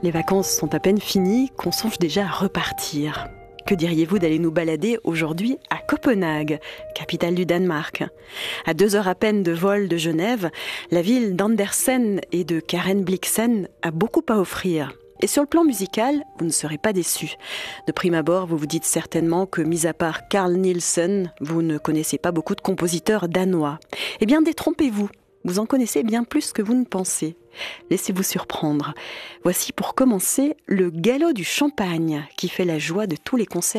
Les vacances sont à peine finies qu'on songe déjà à repartir. Que diriez-vous d'aller nous balader aujourd'hui à Copenhague, capitale du Danemark? À 2 heures à peine de vol de Genève, la ville d'Andersen et de Karen Blixen a beaucoup à offrir. Et sur le plan musical, vous ne serez pas déçus. De prime abord, vous vous dites certainement que, mis à part Carl Nielsen, vous ne connaissez pas beaucoup de compositeurs danois. Eh bien, détrompez-vous. Vous en connaissez bien plus que vous ne pensez. Laissez-vous surprendre. Voici pour commencer le galop du champagne qui fait la joie de tous les concerts